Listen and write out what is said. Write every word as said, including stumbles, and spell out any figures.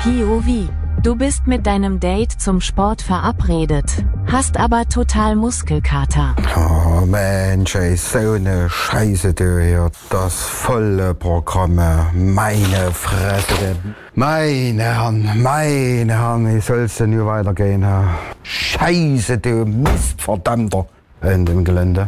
P O V. Du bist mit deinem Date zum Sport verabredet, hast aber total Muskelkater. Oh Mensch, ey, so eine Scheiße, du hier. Das volle Programm, meine Fresse. Meine Herren, meine Herren, wie soll's denn nur weitergehen? Scheiße, du Mistverdammter in dem Gelände.